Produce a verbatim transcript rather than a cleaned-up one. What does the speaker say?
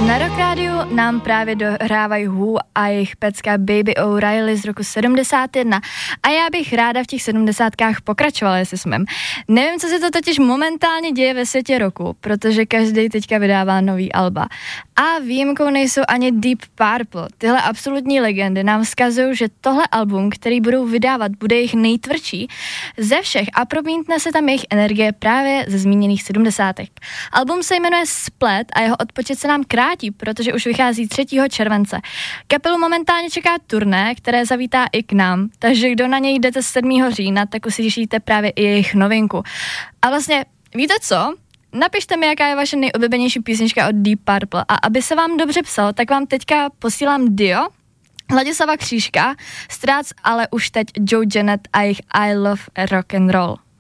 Na Rock Rádiu nám právě dohrávají Who a jejich pecka Baby O'Reilly z roku sedmdesát jedna a já bych ráda v těch sedmdesátkách pokračovala, jestli smím. Nevím, co se to totiž momentálně děje ve světě roku, protože každý teďka vydává nový alba. A výjimkou nejsou ani Deep Purple. Tyhle absolutní legendy nám vzkazují, že tohle album, který budou vydávat, bude jejich nejtvrdší ze všech a promítne se tam jejich energie právě ze zmíněných sedmdesátek. Album se jmenuje Split a jeho odpočet se nám krátí, protože už vychází třetího července. Kapelu momentálně čeká turné, které zavítá i k nám, takže kdo na něj jdete sedmého října, tak uslyšíte právě i jejich novinku. A vlastně, víte co? Napište mi, jaká je vaše nejoblíbenější písnička od Deep Purple a aby se vám dobře psalo, tak vám teďka posílám Dio, Ladislava Křížka, Strác ale už teď Joe Janet a jejich I Love Rock and Roll.